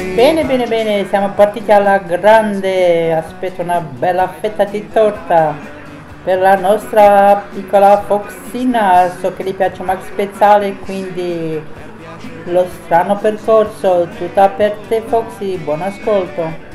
Bene, bene, bene, siamo partiti alla grande. Aspetto una bella fetta di torta per la nostra piccola Foxina. So che gli piace Max Pezzale, quindi lo strano percorso, tutta per te Foxy, buon ascolto.